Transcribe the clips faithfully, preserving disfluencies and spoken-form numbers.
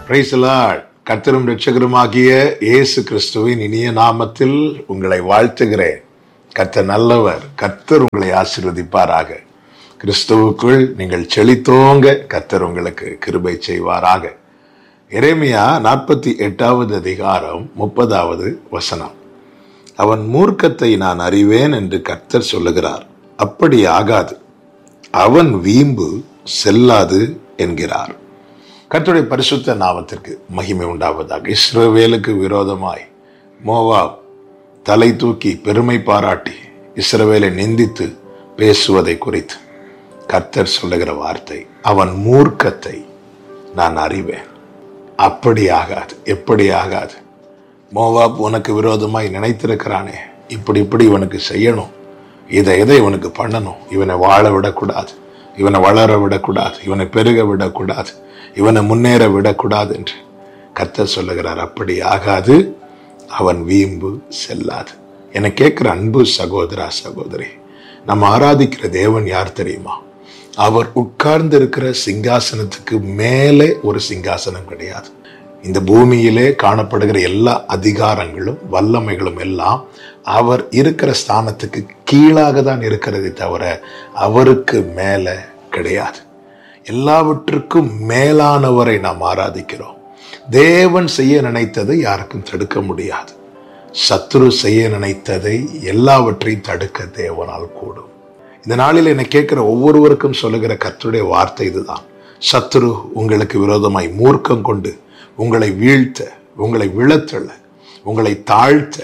Praise the Lord. கர்த்தரும் இரட்சகருமாகிய இயேசு கிறிஸ்துவின் இனிய நாமத்தில் உங்களை வாழ்த்துகிறேன். கர்த்தர் நல்லவர். கர்த்தர் உங்களை ஆசீர்வதிப்பாராக. கிறிஸ்துவுக்குள் நீங்கள் செழித்தோங்க கர்த்தர் உங்களுக்கு கிருபை செய்வாராக. எரேமியா நாற்பத்தி எட்டாவது அதிகாரம் முப்பதாவது வசனம். அவன் மூர்க்கத்தை நான் அறிவேன் என்று கர்த்தர் சொல்லுகிறார். அப்படி ஆகாது, அவன் வீம்பு செல்லாது என்கிறார். கர்த்தருடைய பரிசுத்த நாமத்திற்கு மகிமை உண்டாவதாக. இஸ்ரவேலுக்கு விரோதமாய் மோவாப் தலை தூக்கி பெருமை பாராட்டி இஸ்ரவேலை நிந்தித்து பேசுவதை குறித்து கர்த்தர் சொல்லுகிற வார்த்தை, அவன் மூர்க்கத்தை நான் அறிவேன். அப்படி ஆகாது, எப்படி ஆகாது. மோவாப் உனக்கு விரோதமாய் நினைத்திருக்கிறானே, இப்படி இப்படி இவனுக்கு செய்யணும், இதை எதை இவனுக்கு பண்ணணும், இவனை வாழ விடக்கூடாது, இவனை வளர விடக்கூடாது, இவனை பெருக விடக்கூடாது, இவனை முன்னேற விடக்கூடாது என்று கர்த்தர் சொல்லுகிறார். அப்படி ஆகாது, அவன் வீம்பு செல்லாது. என்னை கேட்கிற அன்பு சகோதரா சகோதரி, நம்ம ஆராதிக்கிற தேவன் யார் தெரியுமா? அவர் உட்கார்ந்து இருக்கிற சிங்காசனத்துக்கு மேலே ஒரு சிங்காசனம் கிடையாது. இந்த பூமியிலே காணப்படுகிற எல்லா அதிகாரங்களும் வல்லமைகளும் எல்லாம் அவர் இருக்கிற ஸ்தானத்துக்கு கீழாக தான் இருக்கிறதை தவிர அவருக்கு மேல கிடையாது. எல்லாவற்றுக்கும் மேலானவரை நாம் ஆராதிக்கிறோம். தேவன் செய்ய நினைத்ததை யாருக்கும் தடுக்க முடியாது. சத்துரு செய்ய நினைத்ததை எல்லாவற்றையும் தடுக்க தேவனால் கூடும். இந்த நாளில் என்னை கேட்கிற ஒவ்வொருவருக்கும் சொல்லுகிற கர்த்தருடைய வார்த்தை இதுதான். சத்துரு உங்களுக்கு விரோதமாய் மூர்க்கம் கொண்டு உங்களை வீழ்த்த, உங்களை விழத்தள்ள, உங்களை தாழ்த்த,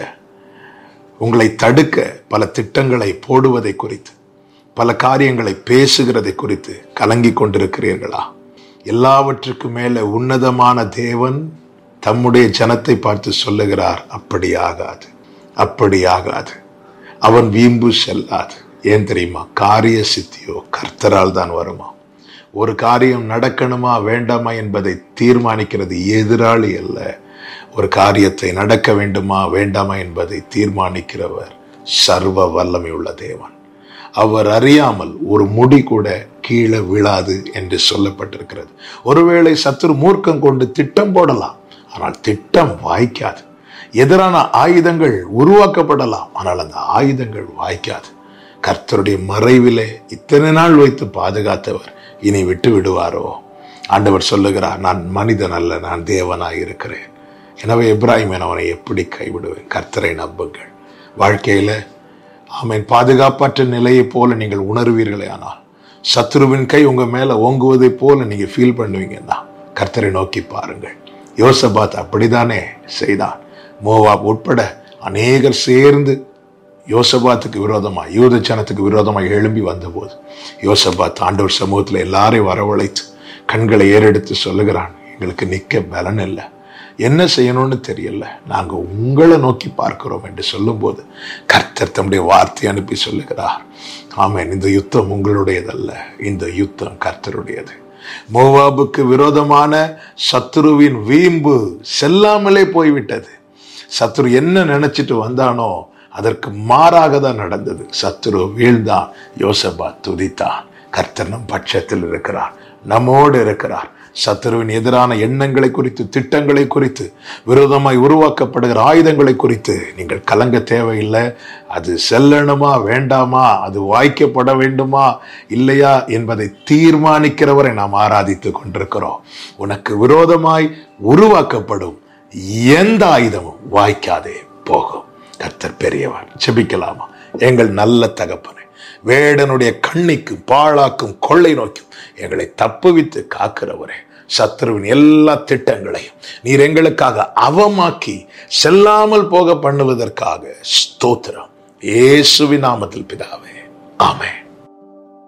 உங்களை தடுக்க பல திட்டங்களை போடுவதை குறித்து, பல காரியங்களை பேசுகிறதை குறித்து கலங்கி கொண்டிருக்கிறீர்களா? எல்லாவற்றுக்கும் மேல உன்னதமான தேவன் தம்முடைய ஜனத்தை பார்த்து சொல்லுகிறார், அப்படி ஆகாது, அப்படி ஆகாது, அவன் வீம்பு செல்லாது. ஏன் தெரியுமா? காரிய சித்தியோ கர்த்தரால் தான் வருமா. ஒரு காரியம் நடக்கணுமா வேண்டாமா என்பதை தீர்மானிக்கிறது எதிராளி அல்ல. ஒரு காரியத்தை நடக்க வேண்டுமா வேண்டாமா என்பதை தீர்மானிக்கிறவர் சர்வ வல்லமை உள்ள தேவன். அவர் அறியாமல் ஒரு முடி கூட கீழே விழாது என்று சொல்லப்பட்டிருக்கிறது. ஒருவேளை சத்துரு மூர்க்கம் கொண்டு திட்டம் போடலாம், ஆனால் திட்டம் வாய்க்காது. எதிரான ஆயுதங்கள் உருவாக்கப்படலாம், ஆனால் அந்த ஆயுதங்கள் வாய்க்காது. கர்த்தருடைய மறைவிலே இத்தனை நாள் வைத்து பாதுகாத்தவர் இனி விட்டு விடுவாரோ? ஆண்டவர் சொல்லுகிறார், நான் மனிதன் அல்ல, நான் தேவனாய் இருக்கிறேன். எனவே எப்ராஹிம் அவனை எப்படி கைவிடுவேன்? கர்த்தரை நம்புங்கள். வாழ்க்கையில ஆமேன் பாதுகாப்பற்ற நிலையை போல நீங்கள் உணர்வீர்களே, ஆனால் சத்ருவின் கை உங்க மேல ஓங்குவதை போல நீங்க ஃபீல் பண்ணுவீங்கன்னா கர்த்தரை நோக்கி பாருங்கள். யோசபாத் அப்படித்தானே செய்தான். மோவாப் உட்பட அநேகர் சேர்ந்து யோசபாத்துக்கு விரோதமாய், யூத ஜனத்துக்கு விரோதமாய் எழும்பி வந்தபோது யோசபாத் ஆண்டவர் சமூகத்தில் எல்லாரையும் வரவழைத்து கண்களை ஏறெடுத்து சொல்லுகிறான், எங்களுக்கு நிற்க பலன் இல்லை, என்ன செய்யணும்னு தெரியல, நாங்க உங்களை நோக்கி பார்க்கிறோம் என்று சொல்லும் போது கர்த்தர் தம்முடைய வார்த்தை அனுப்பி சொல்லுகிறார், ஆமென், இந்த யுத்தம் உங்களுடையதல்ல, இந்த யுத்தம் கர்த்தருடையது. மோவாபுக்கு விரோதமான சத்துருவின் வீம்பு செல்லாமலே போய்விட்டது. சத்துரு என்ன நினைச்சிட்டு வந்தானோ அதற்கு மாறாக தான் நடந்தது. சத்துரு வீழ்ந்தான், யோசபாத் துதித்தான். கர்த்தர் நம் பட்சத்தில் இருக்கிறார், நம்மோடு இருக்கிறார். சத்துருவின் எதிரான எண்ணங்களை குறித்து, திட்டங்களை குறித்து, விரோதமாய் உருவாக்கப்படுகிற ஆயுதங்களை குறித்து நீங்கள் கலங்க தேவையில்லை. அது செல்லணுமா வேண்டாமா, அது வாய்க்கப்பட வேண்டுமா இல்லையா என்பதை தீர்மானிக்கிறவரை நாம் ஆராதித்து கொண்டிருக்கிறோம். உனக்கு விரோதமாய் உருவாக்கப்படும் எந்த ஆயுதமும் வாய்க்காதே போகும். கர்த்தர் பெரியவர். ஜெபிக்கலாமா? எங்கள் நல்ல தகப்பனே, வேடனுடைய கண்ணிக்கும் பாழாக்கும் கொள்ளை நோக்கும் எங்களை தப்புவித்து காக்கிறவரே, சத்ருவின் எல்லா திட்டங்களையும் நீர் எங்களுக்காக அவமாக்கி செல்லாமல் போக பண்ணுவதற்காக ஸ்தோத்திரம். இயேசுவின் நாமத்தில் பிதாவே, ஆமென்.